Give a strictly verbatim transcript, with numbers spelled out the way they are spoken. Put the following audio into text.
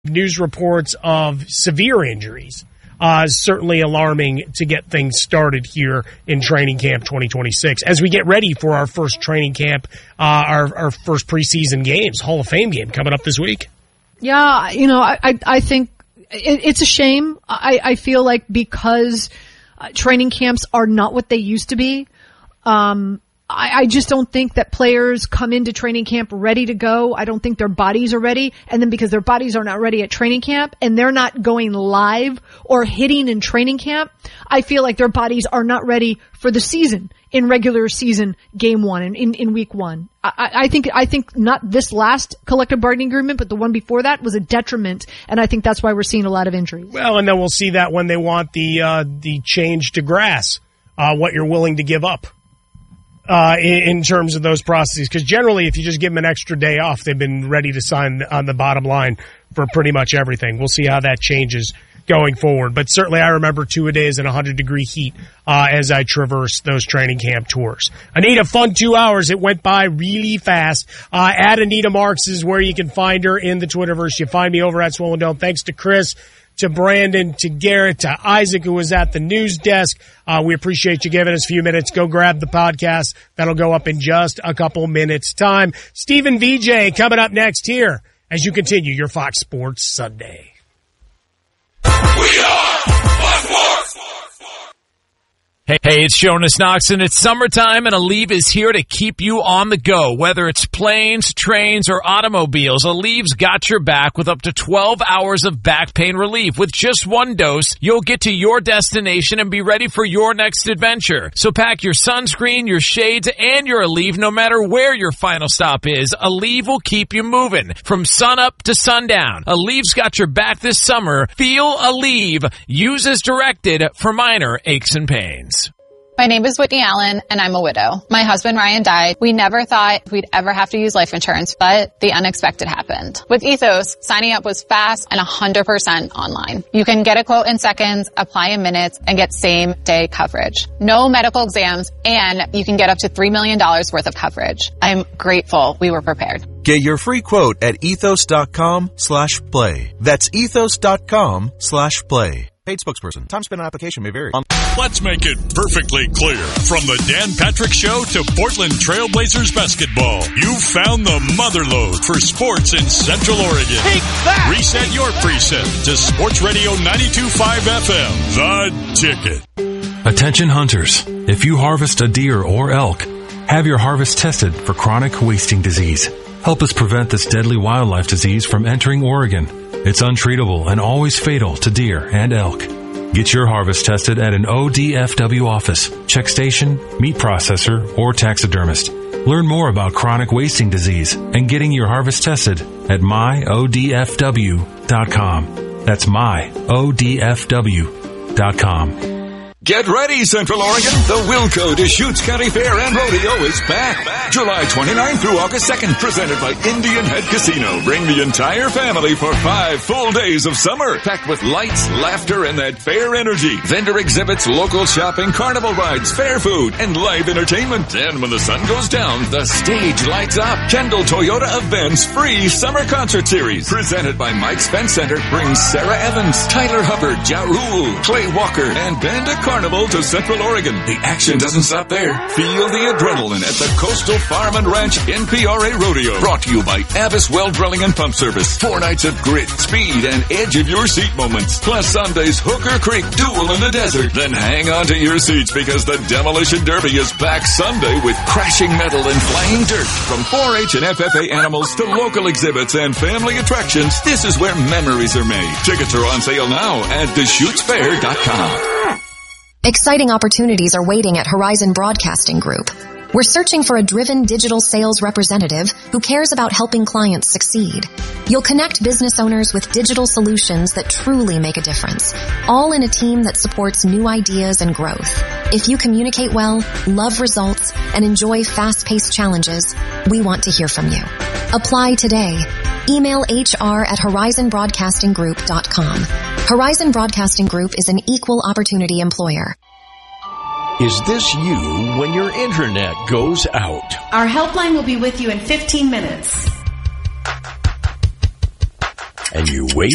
news reports of severe injuries uh, is certainly alarming to get things started here in training camp twenty twenty-six. As we get ready for our first training camp, uh, our, our first preseason games, Hall of Fame game coming up this week. Yeah, you know, I, I, I think it, it's a shame. I, I feel like because uh, training camps are not what they used to be, um, I, I just don't think that players come into training camp ready to go. I don't think their bodies are ready. And then because their bodies are not ready at training camp and they're not going live or hitting in training camp, I feel like their bodies are not ready for the season in regular season game one and in, in week one. I, I think, I think not this last collective bargaining agreement, but the one before that was a detriment. And I think that's why we're seeing a lot of injuries. Well, and then we'll see that when they want the, uh, the change to grass, uh, what you're willing to give up. Uh, in, in terms of those processes, because generally if you just give them an extra day off, they've been ready to sign on the bottom line for pretty much everything. We'll see how that changes going forward. But certainly I remember two-a-days in one hundred degree heat uh, as I traversed those training camp tours. Anita, fun two hours. It went by really fast. Uh, at Anita Marks is where you can find her in the Twitterverse. You find me over at Swollen Dome. Thanks to Chris, to Brandon, to Garrett, to Isaac, who was at the news desk. Uh, we appreciate you giving us a few minutes. Go grab the podcast. That'll go up in just a couple minutes' time. Stephen V J coming up next here as you continue your Fox Sports Sunday. We are Fox Sports! Hey, hey, it's Jonas Knox, and it's summertime, and Aleve is here to keep you on the go. Whether it's planes, trains, or automobiles, Aleve's got your back with up to twelve hours of back pain relief. With just one dose, you'll get to your destination and be ready for your next adventure. So pack your sunscreen, your shades, and your Aleve no matter where your final stop is. Aleve will keep you moving from sunup to sundown. Aleve's got your back this summer. Feel Aleve. Use as directed for minor aches and pains. My name is Whitney Allen, and I'm a widow. My husband, Ryan, died. We never thought we'd ever have to use life insurance, but the unexpected happened. With Ethos, signing up was fast and one hundred percent online. You can get a quote in seconds, apply in minutes, and get same-day coverage. No medical exams, and you can get up to three million dollars worth of coverage. I'm grateful we were prepared. Get your free quote at ethos.com slash play. That's ethos.com slash play. Paid spokesperson. Time spent on application may vary. Let's make it perfectly clear. From the Dan Patrick Show to Portland Trailblazers basketball, you've found the motherlode for sports in Central Oregon. Take that! Reset your preset to Sports Radio ninety-two point five F M, The Ticket. Attention hunters. If you harvest a deer or elk, have your harvest tested for chronic wasting disease. Help us prevent this deadly wildlife disease from entering Oregon. It's untreatable and always fatal to deer and elk. Get your harvest tested at an O D F W office, check station, meat processor, or taxidermist. Learn more about chronic wasting disease and getting your harvest tested at my O D F W dot com. That's my O D F W dot com. Get ready, Central Oregon. The Wilco Deschutes County Fair and Rodeo is back. July twenty-ninth through August second, presented by Indian Head Casino. Bring the entire family for five full days of summer, packed with lights, laughter, and that fair energy. Vendor exhibits, local shopping, carnival rides, fair food, and live entertainment. And when the sun goes down, the stage lights up. Kendall Toyota Events free summer concert series, presented by Mike Spence Center, brings Sarah Evans, Tyler Hubbard, Ja Rule, Clay Walker, and Band of Carnival to Central Oregon. The action doesn't stop there. Feel the adrenaline at the Coastal Farm and Ranch N P R A Rodeo. Brought to you by Avis Well Drilling and Pump Service. Four nights of grit, speed, and edge of your seat moments. Plus Sunday's Hooker Creek Duel in the Desert. Then hang on to your seats because the Demolition Derby is back Sunday with crashing metal and flying dirt. From four H and F F A animals to local exhibits and family attractions, this is where memories are made. Tickets are on sale now at Deschutes Fair dot com. Exciting opportunities are waiting at Horizon Broadcasting Group. We're searching for a driven digital sales representative who cares about helping clients succeed. You'll connect business owners with digital solutions that truly make a difference, all in a team that supports new ideas and growth. If you communicate well, love results, and enjoy fast-paced challenges, we want to hear from you. Apply today. Email H R at horizon broadcasting group dot com. Horizon Broadcasting Group is an equal opportunity employer. Is this you when your internet goes out? Our helpline will be with you in fifteen minutes. And you wait